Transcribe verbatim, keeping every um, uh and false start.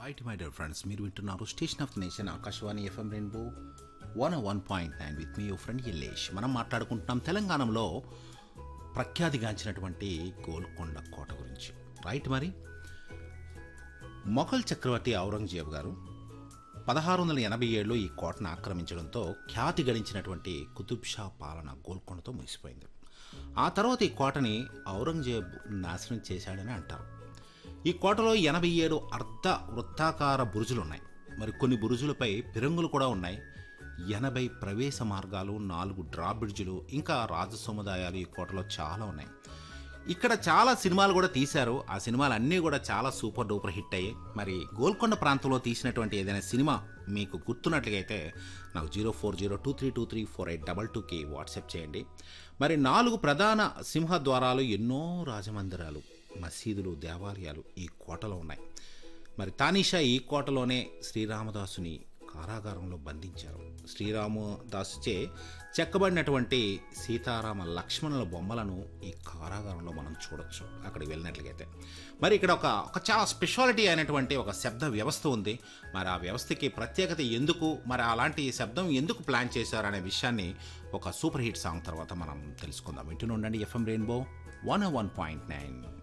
Right my dear friends, మీరు వింటున్నారు station of the nation Akashvani FM rainbow one one point nine with me your friend Yallesh. మనం మాట్లాడుకుంటున్నాం తెలంగాణలో ప్రఖ్యాతిగాంచినటువంటి గోల్కొండ కోట గురించి. రైట్, మరి మొఘల్ చక్రవర్తి ఔరంగజేబు గారు పదహారు వందల ఎనభై ఏడులో ఈ కోటను ఆక్రమించడంతో ఖ్యాతి గడించినటువంటి కుతుబ్ షా పాలన గోల్కొండతో ముగిసిపోయింది. ఆ తర్వాత ఈ కోటని ఔరంగజేబు నాశనం చేశాడని అంటారు. ఈ కోటలో ఎనభై ఏడు అర్ధ వృత్తాకార బురుజులు ఉన్నాయి. మరి కొన్ని బురుజులపై పిరంగులు కూడా ఉన్నాయి. ఎనభై ప్రవేశ మార్గాలు, నాలుగు డ్రాబ్రిడ్జులు, ఇంకా రాజ సముదాయాలు ఈ కోటలో చాలా ఉన్నాయి. ఇక్కడ చాలా సినిమాలు కూడా తీశారు. ఆ సినిమాలు అన్నీ కూడా చాలా సూపర్ డూపర్ హిట్ అయ్యాయి. మరి గోల్కొండ ప్రాంతంలో తీసినటువంటి ఏదైనా సినిమా మీకు గుర్తున్నట్లుగా అయితే నాకు zero four zero two three two three four eight double టూకి వాట్సాప్ చేయండి. మరి నాలుగు ప్రధాన సింహద్వారాలు, ఎన్నో రాజమందిరాలు, మసీదులు, దేవాలయాలు ఈ కోటలో ఉన్నాయి. మరి తానీషా ఈ కోటలోనే శ్రీరామదాసుని కారాగారంలో బంధించారు. శ్రీరామదాసుచే చెక్కబడినటువంటి సీతారామ లక్ష్మణుల బొమ్మలను ఈ కారాగారంలో మనం చూడొచ్చు అక్కడికి వెళ్ళినట్లయితే. మరి ఇక్కడ ఒక ఒక చాలా స్పెషాలిటీ అయినటువంటి ఒక శబ్ద వ్యవస్థ ఉంది. మరి ఆ వ్యవస్థకి ప్రత్యేకత ఎందుకు, మరి అలాంటి శబ్దం ఎందుకు ప్లాన్ చేశారు అనే విషయాన్ని ఒక సూపర్ హిట్ సాంగ్ తర్వాత మనం తెలుసుకుందాం. వింటూనే ఉండండి FM rainbow one one point nine.